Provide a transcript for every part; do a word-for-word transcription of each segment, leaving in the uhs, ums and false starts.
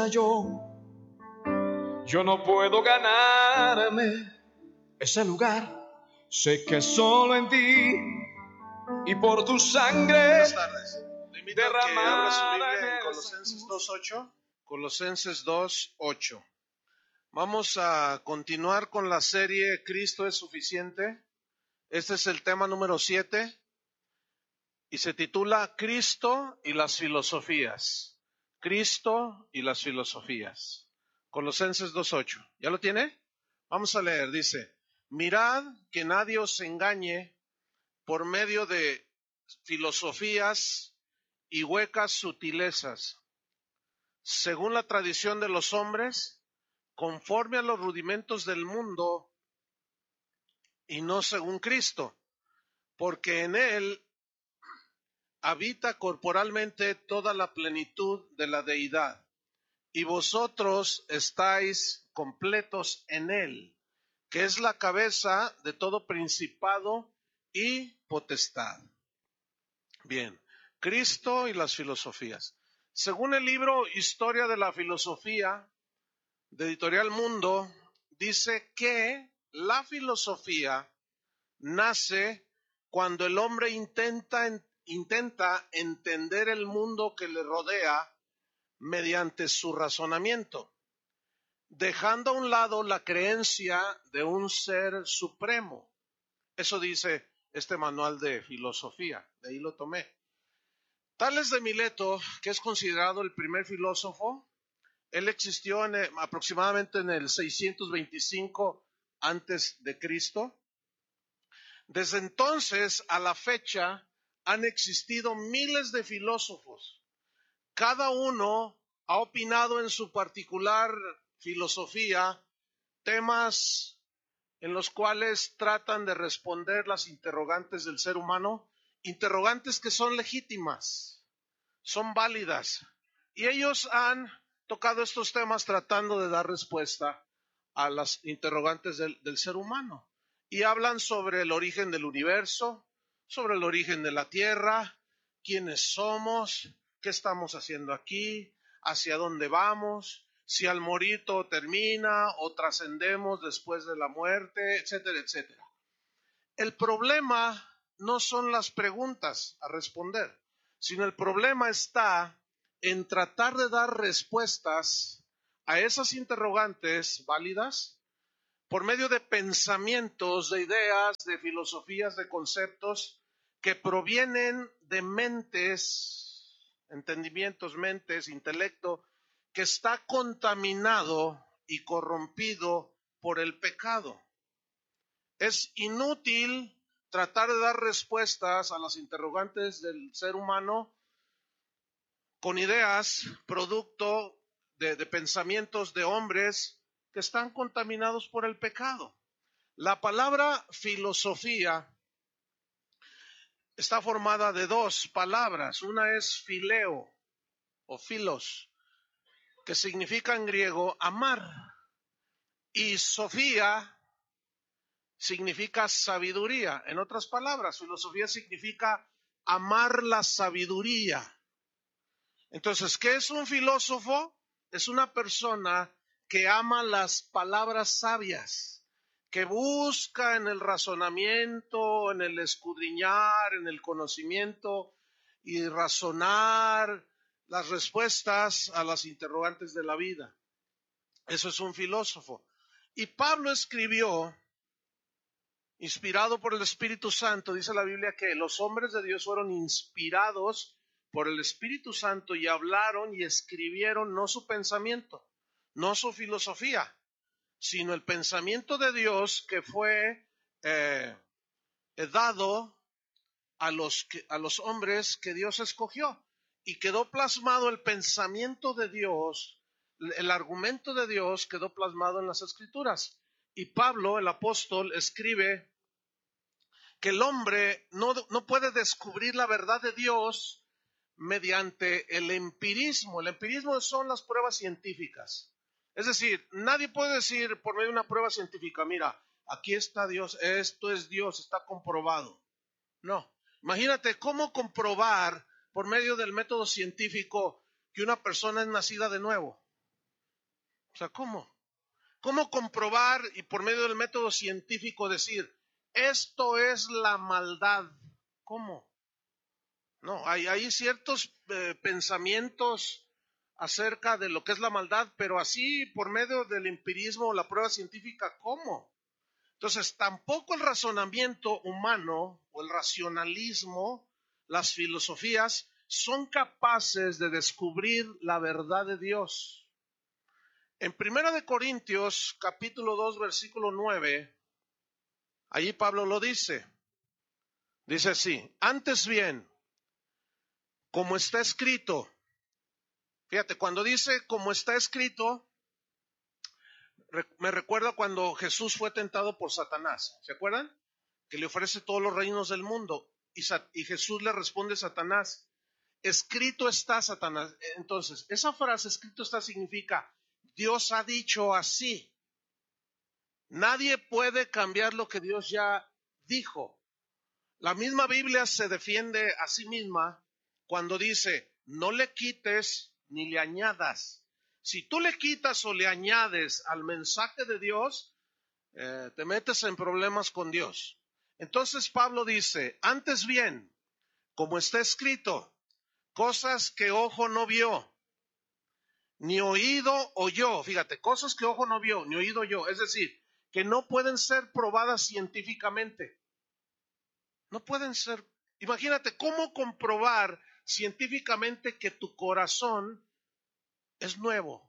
sea yo. Yo no puedo ganarme ese lugar. Sé que solo en ti y por tu sangre. Buenas tardes. Le invito a que abra su Biblia en Colosenses dos ocho. Colosenses dos ocho. Vamos a continuar con la serie Cristo es suficiente. Este es el tema número siete y se titula Cristo y las filosofías. Cristo y las filosofías. Colosenses dos ocho. ¿Ya lo tiene? Vamos a leer. Dice: mirad que nadie os engañe por medio de filosofías y huecas sutilezas, según la tradición de los hombres, conforme a los rudimentos del mundo y no según Cristo, porque en él habita corporalmente toda la plenitud de la deidad, y vosotros estáis completos en él, que es la cabeza de todo principado y potestad. Bien, Cristo y las filosofías. Según el libro Historia de la Filosofía de Editorial Mundo, dice que la filosofía nace cuando el hombre intenta, intenta entender el mundo que le rodea mediante su razonamiento, dejando a un lado la creencia de un ser supremo. Eso dice este manual de filosofía, de ahí lo tomé. Tales de Mileto, que es considerado el primer filósofo, él existió en, aproximadamente en el seiscientos veinticinco antes de Cristo. Desde entonces a la fecha han existido miles de filósofos. Cada uno ha opinado en su particular filosofía temas en los cuales tratan de responder las interrogantes del ser humano, interrogantes que son legítimas, son válidas, y ellos han tocado estos temas tratando de dar respuesta a las interrogantes del, del ser humano, y hablan sobre el origen del universo, sobre el origen de la tierra, quiénes somos, qué estamos haciendo aquí, hacia dónde vamos, si al morir todo termina o trascendemos después de la muerte, etcétera, etcétera. El problema no son las preguntas a responder, sino el problema está en tratar de dar respuestas a esas interrogantes válidas por medio de pensamientos, de ideas, de filosofías, de conceptos que provienen de mentes, entendimientos, mentes, intelecto, que está contaminado y corrompido por el pecado. Es inútil tratar de dar respuestas a las interrogantes del ser humano con ideas, producto de, de pensamientos de hombres que están contaminados por el pecado. La palabra filosofía está formada de dos palabras. Una es fileo o filos, que significa en griego amar, y sofía significa sabiduría. En otras palabras, filosofía significa amar la sabiduría. Entonces, ¿qué es un filósofo? Es una persona que ama las palabras sabias, que busca en el razonamiento, en el escudriñar, en el conocimiento y razonar las respuestas a las interrogantes de la vida. Eso es un filósofo. Y Pablo escribió, inspirado por el Espíritu Santo, dice la Biblia que los hombres de Dios fueron inspirados por el Espíritu Santo y hablaron y escribieron no su pensamiento, no su filosofía, sino el pensamiento de Dios que fue eh, dado a los, que, a los hombres que Dios escogió. Y quedó plasmado el pensamiento de Dios, el argumento de Dios quedó plasmado en las Escrituras. Y Pablo, el apóstol, escribe que el hombre no, no puede descubrir la verdad de Dios mediante el empirismo. El empirismo son las pruebas científicas. Es decir, nadie puede decir por medio de una prueba científica, mira, aquí está Dios, esto es Dios, está comprobado. No, imagínate cómo comprobar por medio del método científico que una persona es nacida de nuevo. O sea, ¿cómo? ¿Cómo comprobar y por medio del método científico decir, esto es la maldad? ¿Cómo? No, hay, hay ciertos eh, pensamientos acerca de lo que es la maldad, pero así por medio del empirismo o la prueba científica, ¿cómo? Entonces, tampoco el razonamiento humano o el racionalismo, las filosofías, son capaces de descubrir la verdad de Dios. En Primera de Corintios, capítulo dos, versículo nueve, allí Pablo lo dice. Dice así, antes bien, como está escrito, fíjate, cuando dice como está escrito, me recuerda cuando Jesús fue tentado por Satanás. ¿Se acuerdan? Que le ofrece todos los reinos del mundo. Y, y Jesús le responde a Satanás, escrito está, Satanás. Entonces, esa frase, escrito está, significa, Dios ha dicho así. Nadie puede cambiar lo que Dios ya dijo. La misma Biblia se defiende a sí misma cuando dice, no le quites ni le añadas. Si tú le quitas o le añades al mensaje de Dios, eh, te metes en problemas con Dios. Entonces Pablo dice, antes bien, como está escrito, cosas que ojo no vio, ni oído oyó, fíjate, cosas que ojo no vio, ni oído oyó, es decir, que no pueden ser probadas científicamente. No pueden ser, imagínate, ¿cómo comprobar científicamente que tu corazón es nuevo?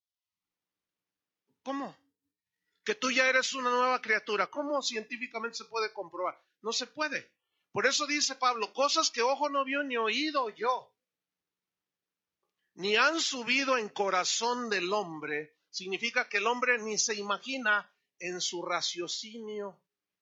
¿Cómo? Que tú ya eres una nueva criatura. ¿Cómo científicamente se puede comprobar? No se puede. Por eso dice Pablo, cosas que ojo no vio ni oído oyó, ni han subido en corazón del hombre, significa que el hombre ni se imagina en su raciocinio.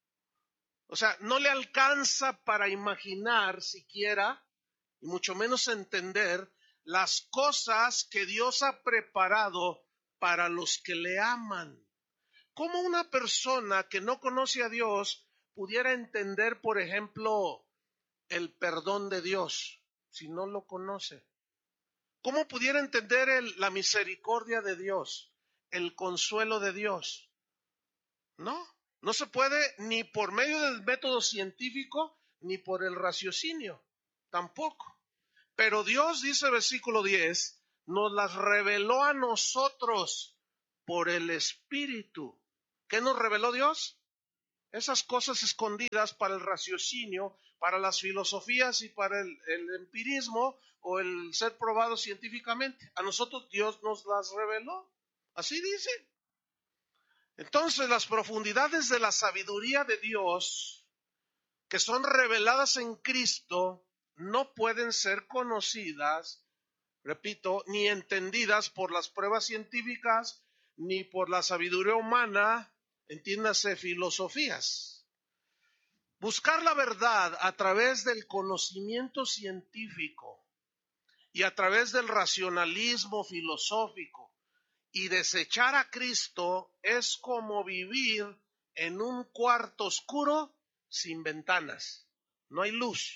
O sea, no le alcanza para imaginar siquiera, y mucho menos entender, las cosas que Dios ha preparado para los que le aman. ¿Cómo una persona que no conoce a Dios pudiera entender, por ejemplo, el perdón de Dios si no lo conoce? ¿Cómo pudiera entender el, la misericordia de Dios, el consuelo de Dios? No, no se puede ni por medio del método científico ni por el raciocinio, tampoco. Pero Dios, dice el versículo diez, nos las reveló a nosotros por el Espíritu. ¿Qué nos reveló Dios? Esas cosas escondidas para el raciocinio, para las filosofías y para el, el empirismo o el ser probado científicamente. A nosotros Dios nos las reveló. Así dice. Entonces, las profundidades de la sabiduría de Dios, que son reveladas en Cristo, no pueden ser conocidas, repito, ni entendidas por las pruebas científicas, ni por la sabiduría humana, entiéndase, filosofías. Buscar la verdad a través del conocimiento científico y a través del racionalismo filosófico y desechar a Cristo es como vivir en un cuarto oscuro sin ventanas. No hay luz.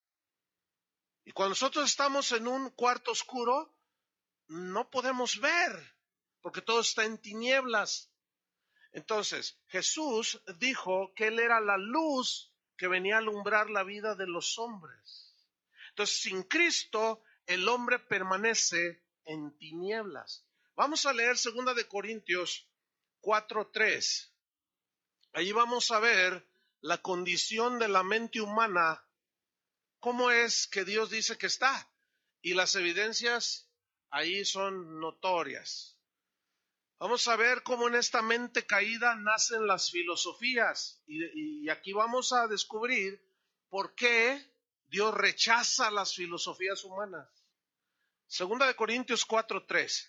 Y cuando nosotros estamos en un cuarto oscuro, no podemos ver, porque todo está en tinieblas. Entonces, Jesús dijo que Él era la luz que venía a alumbrar la vida de los hombres. Entonces, sin Cristo, el hombre permanece en tinieblas. Vamos a leer segunda de Corintios cuatro tres. Allí vamos a ver la condición de la mente humana, cómo es que Dios dice que está. Y las evidencias ahí son notorias. Vamos a ver cómo en esta mente caída nacen las filosofías. Y, y aquí vamos a descubrir por qué Dios rechaza las filosofías humanas. Segunda de Corintios cuatro tres.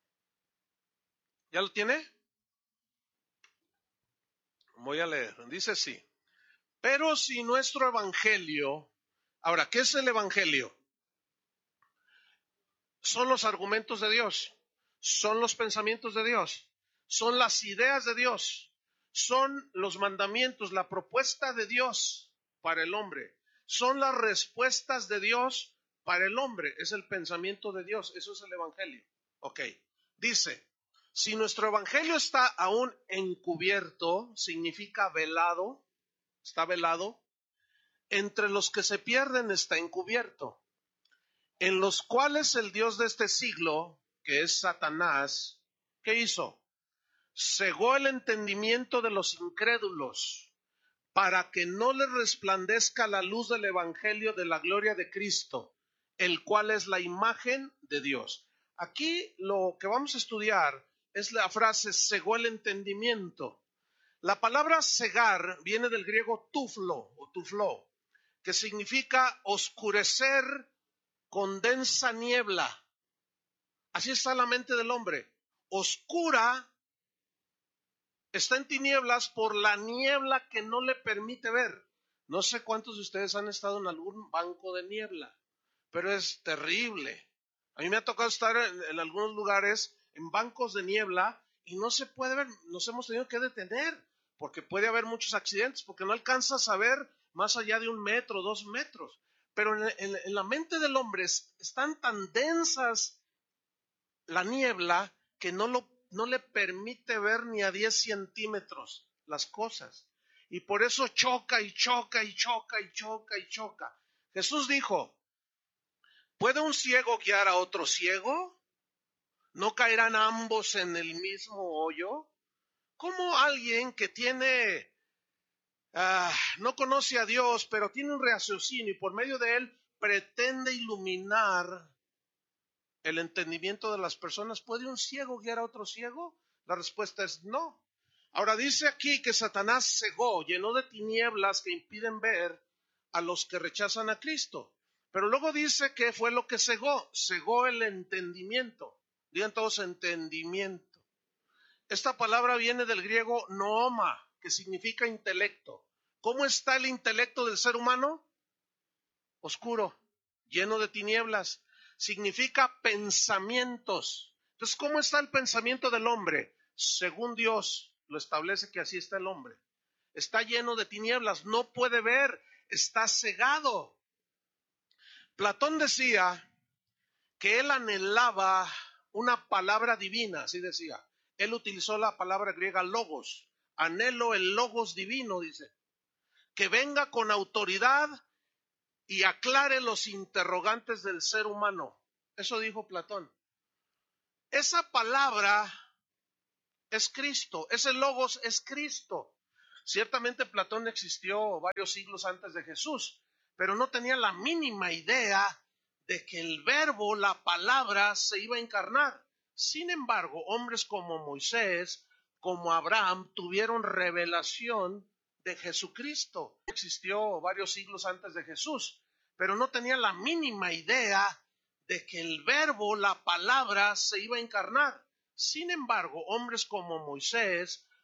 ¿Ya lo tiene? Voy a leer. Dice así. Pero si nuestro evangelio, ahora, ¿qué es el evangelio? Son los argumentos de Dios, son los pensamientos de Dios, son las ideas de Dios, son los mandamientos, la propuesta de Dios para el hombre, son las respuestas de Dios para el hombre, es el pensamiento de Dios, eso es el evangelio. Ok, dice, Si nuestro evangelio está aún encubierto, significa velado, está velado, entre los que se pierden está encubierto, en los cuales el Dios de este siglo, que es Satanás, ¿qué hizo? Cegó el entendimiento de los incrédulos, para que no les resplandezca la luz del evangelio de la gloria de Cristo, el cual es la imagen de Dios. Aquí lo que vamos a estudiar es la frase cegó el entendimiento. La palabra cegar viene del griego tuflo o tufló, que significa oscurecer con densa niebla. Así está la mente del hombre, oscura, está en tinieblas por la niebla que no le permite ver. No sé cuántos de ustedes han estado en algún banco de niebla, pero es terrible. A mí me ha tocado estar en, en algunos lugares en bancos de niebla y no se puede ver, nos hemos tenido que detener porque puede haber muchos accidentes, porque no alcanzas a ver más allá de un metro, dos metros. Pero en, en, en la mente del hombre es, están tan densas la niebla que no, lo, no le permite ver ni a diez centímetros las cosas. Y por eso choca y choca y choca y choca y choca. Jesús dijo, ¿puede un ciego guiar a otro ciego? ¿No caerán ambos en el mismo hoyo? ¿Cómo alguien que tiene, uh, no conoce a Dios, pero tiene un raciocinio y por medio de él pretende iluminar el entendimiento de las personas, ¿puede un ciego guiar a otro ciego? La respuesta es no. Ahora dice aquí que Satanás cegó, llenó de tinieblas que impiden ver a los que rechazan a Cristo. Pero luego dice que fue lo que cegó, cegó el entendimiento. Digan todos entendimiento. Esta palabra viene del griego nooma, que significa intelecto. ¿Cómo está el intelecto del ser humano? Oscuro, lleno de tinieblas. Significa pensamientos. Entonces, ¿cómo está el pensamiento del hombre? Según Dios lo establece que así está el hombre. Está lleno de tinieblas, no puede ver, está cegado. Platón decía que él anhelaba una palabra divina, así decía. Él utilizó la palabra griega logos. Anhelo el logos divino, dice. Que venga con autoridad y aclare los interrogantes del ser humano. Eso dijo Platón. Esa palabra es Cristo, ese logos es Cristo. Ciertamente Platón existió varios siglos antes de Jesús, pero no tenía la mínima idea de que el verbo, la palabra, se iba a encarnar. Sin embargo, hombres como Moisés, como Abraham, tuvieron revelación de Jesucristo. Existió varios siglos antes de Jesús, pero no tenía la mínima idea de que el verbo, la palabra, se iba a encarnar. Sin embargo, hombres como Moisés,